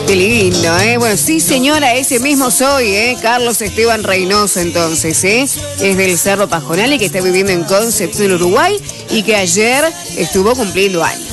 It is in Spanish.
Qué lindo, ¿eh? Bueno, sí, señora, ese mismo soy, ¿eh? Carlos Esteban Reynoso, entonces, ¿eh? Es del Cerro Pajonal y que está viviendo en Concepción, Uruguay, y que ayer estuvo cumpliendo años.